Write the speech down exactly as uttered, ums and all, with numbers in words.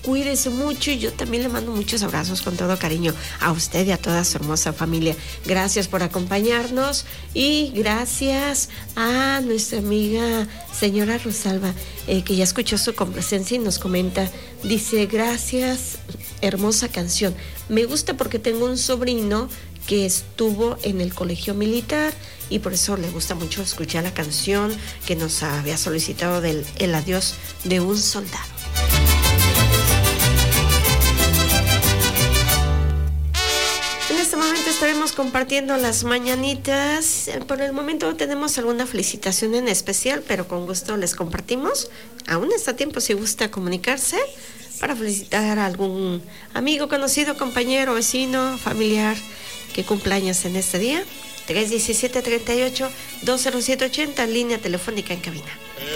cuídese mucho y yo también le mando muchos abrazos con todo cariño a usted y a toda su hermosa familia. Gracias por acompañarnos y gracias a nuestra amiga señora Rosalba, eh, que ya escuchó su complacencia y nos comenta, dice, gracias, hermosa canción. Me gusta porque tengo un sobrino que estuvo en el colegio militar y por eso le gusta mucho escuchar la canción que nos había solicitado del El adiós de un soldado. En este momento estaremos compartiendo las mañanitas. Por el momento no tenemos alguna felicitación en especial, pero con gusto les compartimos. Aún está a tiempo si gusta comunicarse para felicitar a algún amigo, conocido, compañero, vecino, familiar que cumpleaños en este día. tres diecisiete treinta y ocho dos cero siete ochenta, línea telefónica en cabina.